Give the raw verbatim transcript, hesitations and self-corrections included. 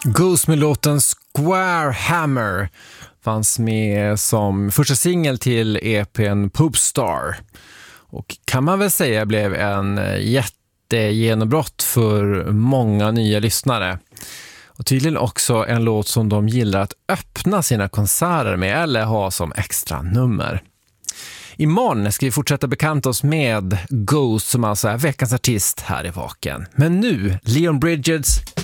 Ghost med låten Square Hammer fanns med som första singel till E P:n Popstar. Och kan man väl säga blev en jättegenombrott för många nya lyssnare. Och tydligen också en låt som de gillar att öppna sina konserter med eller ha som extra nummer. Imorgon ska vi fortsätta bekanta oss med Ghost som alltså är veckans artist här i Vaken. Men nu, Leon Bridges